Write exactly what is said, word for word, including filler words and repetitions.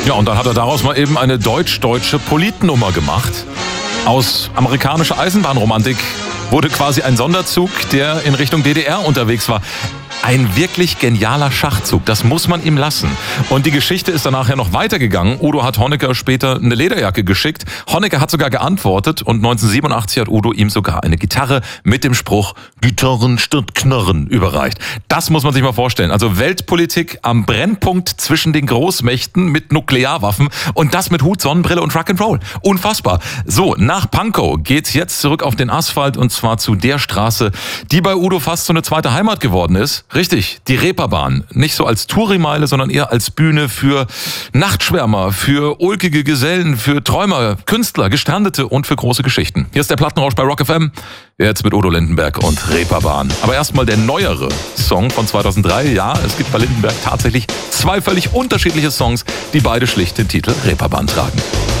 Ja, und dann hat er daraus mal eben eine deutsch-deutsche Politnummer gemacht. Aus amerikanischer Eisenbahnromantik wurde quasi ein Sonderzug, der in Richtung D D R unterwegs war. Ein wirklich genialer Schachzug, das muss man ihm lassen. Und die Geschichte ist danach ja noch weitergegangen. Udo hat Honecker später eine Lederjacke geschickt. Honecker hat sogar geantwortet und neunzehnhundertsiebenundachtzig hat Udo ihm sogar eine Gitarre mit dem Spruch Gitarren statt Knarren überreicht. Das muss man sich mal vorstellen. Also Weltpolitik am Brennpunkt zwischen den Großmächten mit Nuklearwaffen und das mit Hut, Sonnenbrille und Rock'n'Roll. Unfassbar. So, nach Pankow geht's jetzt zurück auf den Asphalt und zwar zu der Straße, die bei Udo fast so eine zweite Heimat geworden ist. Richtig, die Reeperbahn. Nicht so als Tourimeile, sondern eher als Bühne für Nachtschwärmer, für ulkige Gesellen, für Träumer, Künstler, Gestrandete und für große Geschichten. Hier ist der Plattenrausch bei Rock F M, jetzt mit Udo Lindenberg und Reeperbahn. Aber erstmal der neuere Song von zweitausenddrei. Ja, es gibt bei Lindenberg tatsächlich zwei völlig unterschiedliche Songs, die beide schlicht den Titel Reeperbahn tragen.